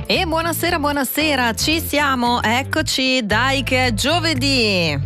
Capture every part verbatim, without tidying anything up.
E buonasera, buonasera, ci siamo, eccoci, dai che è giovedì.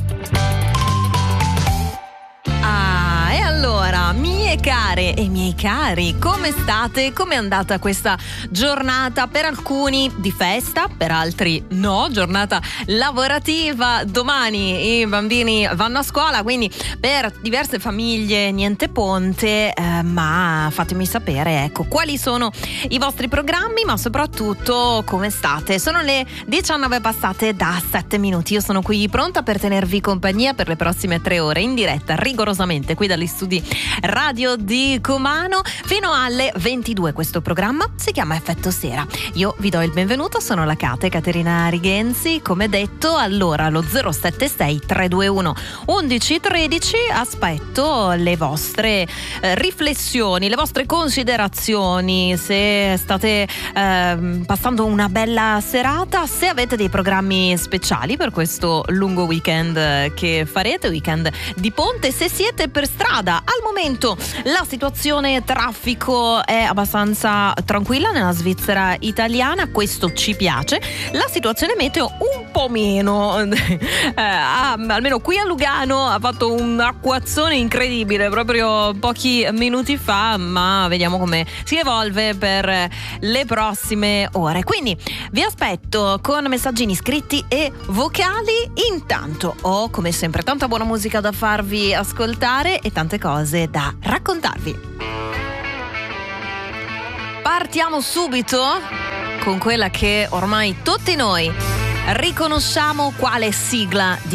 Ah, e allora, mie care e miei cari, come state? Com'è andata questa giornata? Per alcuni di festa, per altri no, giornata lavorativa. Domani i bambini vanno a scuola, quindi per diverse famiglie niente ponte, eh, ma fatemi sapere, ecco, quali sono i vostri programmi, ma soprattutto come state. Sono le diciannove passate da sette minuti, io sono qui pronta per tenervi compagnia per le prossime tre ore in diretta, rigorosamente qui dagli studi radio di Comano fino alle ventidue. Questo programma si chiama Effetto Sera. Io vi do il benvenuto, sono la Cate, Caterina Righenzi, come detto. Allora allo zero sette sei tre due uno undici tredici aspetto le vostre eh, riflessioni, le vostre considerazioni, se state eh, passando una bella serata, se avete dei programmi speciali per questo lungo weekend che farete, weekend di ponte, se siete per strada. Al momento la situazione traffico è abbastanza tranquilla nella Svizzera italiana, questo ci piace. La situazione meteo un po' meno, eh, ah, almeno qui a Lugano ha fatto un acquazzone incredibile proprio pochi minuti fa, ma vediamo come si evolve per le prossime ore. Quindi vi aspetto con messaggini scritti e vocali. Intanto ho come sempre tanta buona musica da farvi ascoltare e tante cose da raccontarvi. Partiamo subito con quella che ormai tutti noi riconosciamo quale sigla di